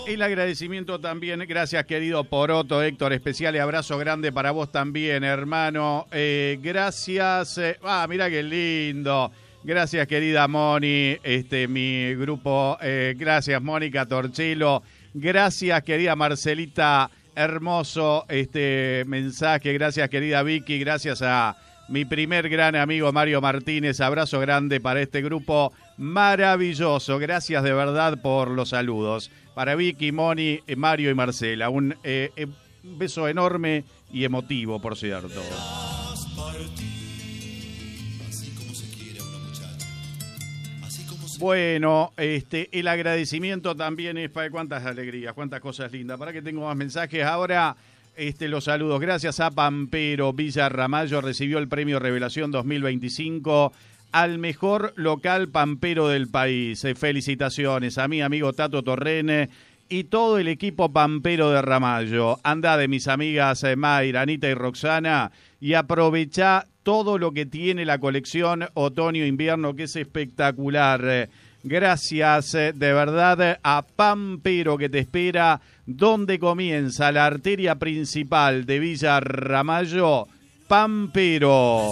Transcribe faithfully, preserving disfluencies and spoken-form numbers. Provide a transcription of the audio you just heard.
El agradecimiento también, gracias querido Poroto, Héctor, especial y abrazo grande para vos también, hermano. Eh, gracias, eh, ah, mira qué lindo. Gracias querida Moni, este, mi grupo, eh, gracias Mónica Torchelo, gracias querida Marcelita, hermoso este mensaje, gracias querida Vicky, gracias a mi primer gran amigo Mario Martínez, abrazo grande para este grupo maravilloso, gracias de verdad por los saludos. Para Vicky, Moni, Mario y Marcela, un eh, eh, beso enorme y emotivo, por cierto. Bueno, este, el agradecimiento también es para cuántas alegrías, cuántas cosas lindas. Para que tengo más mensajes ahora. Este, los saludos. Gracias a Pampero Villa Ramallo, recibió el premio Revelación dos mil veinticinco al mejor local pampero del país. Eh, felicitaciones a mi amigo Tato Torrene y todo el equipo pampero de Ramallo. Anda de mis amigas eh, Mayra, Anita y Roxana y aprovecha todo lo que tiene la colección otoño-invierno, que es espectacular. Gracias de verdad a Pampero, que te espera donde comienza la arteria principal de Villa Ramallo, Pampero.